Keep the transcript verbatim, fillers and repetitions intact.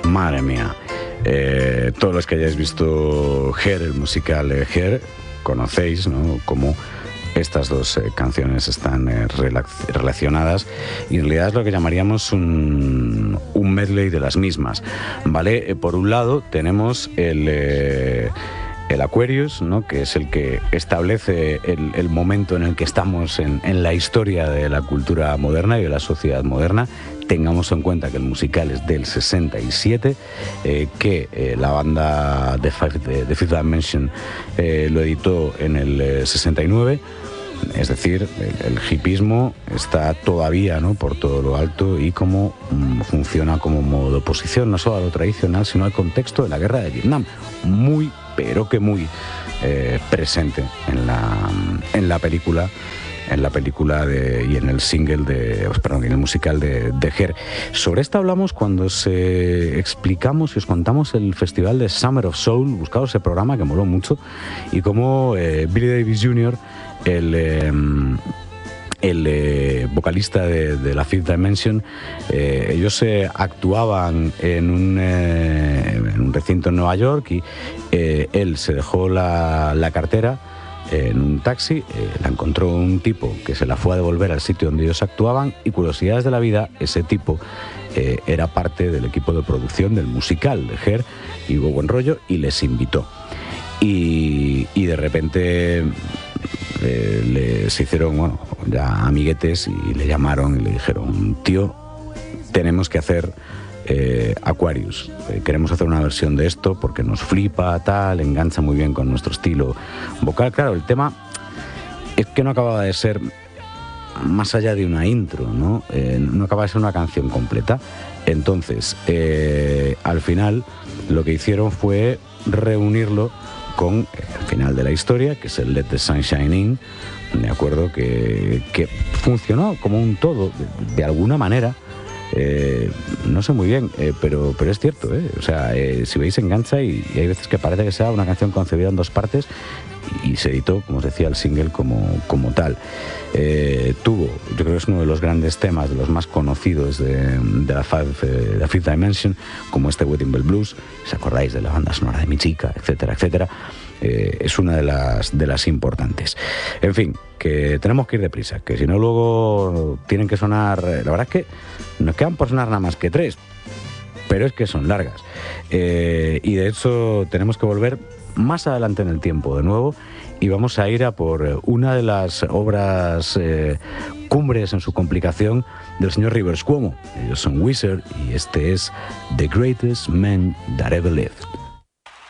Madre mía. Eh, todos los que hayáis visto Hair, el musical eh, Hair, conocéis, ¿no?, cómo estas dos eh, canciones están eh, relac relacionadas, y en realidad es lo que llamaríamos un, un medley de las mismas, ¿vale? Eh, por un lado tenemos el... Eh, el Aquarius, ¿no?, que es el que establece el, el momento en el que estamos en, en la historia de la cultura moderna y de la sociedad moderna. Tengamos en cuenta que el musical es del sesenta y siete, eh, que eh, la banda The, Five, The, The Fifth Dimension eh, lo editó en el eh, sesenta y nueve. Es decir, el, el hipismo está todavía, ¿no?, por todo lo alto, y cómo mm, funciona como modo de oposición no solo a lo tradicional, sino al contexto de la guerra de Vietnam. Muy, pero que muy eh, presente en la, en la película. en la película de, y en el single de, perdón, en el musical de, de Hair. Sobre esto hablamos cuando se explicamos y os contamos el festival de Summer of Soul, buscado ese programa que moló mucho, y cómo eh, Billy Davis junior, el... Eh, el eh, vocalista de, de la Fifth Dimension, eh, ellos eh, actuaban en un, eh, en un recinto en Nueva York, y eh, él se dejó la, la cartera en un taxi, eh, la encontró un tipo que se la fue a devolver al sitio donde ellos actuaban, y curiosidades de la vida, ese tipo eh, era parte del equipo de producción del musical de Hair, y hubo buen rollo y les invitó. Y, y de repente eh, les hicieron, bueno, ya amiguetes, y le llamaron y le dijeron: tío, tenemos que hacer eh, Aquarius, eh, queremos hacer una versión de esto porque nos flipa, tal, engancha muy bien con nuestro estilo vocal. Claro, el tema es que no acababa de ser más allá de una intro, ¿no? Eh, no acababa de ser una canción completa. Entonces, eh, al final, lo que hicieron fue reunirlo con el final de la historia, que es el Let the Sunshine In, de acuerdo, que, que funcionó como un todo, de, de alguna manera. Eh, no sé muy bien, eh, pero, pero es cierto, ¿eh? O sea, eh, si veis, engancha, y, y hay veces que parece que sea una canción concebida en dos partes, y, y se editó, como os decía, el single como, como tal. Eh, tuvo, yo creo que es uno de los grandes temas, de los más conocidos de, de la, Five, eh, la Fifth Dimension, como este Wedding Bell Blues, si acordáis de la banda sonora de Mi Chica, etcétera, etcétera. Eh, es una de las, de las importantes. En fin, que tenemos que ir deprisa, que si no luego tienen que sonar, la verdad es que nos quedan por sonar nada más que tres, pero es que son largas, eh, y de hecho tenemos que volver más adelante en el tiempo de nuevo, y vamos a ir a por una de las obras eh, cumbres en su complicación del señor Rivers Cuomo. Ellos son Wizard, y este es The Greatest Man That Ever Lived.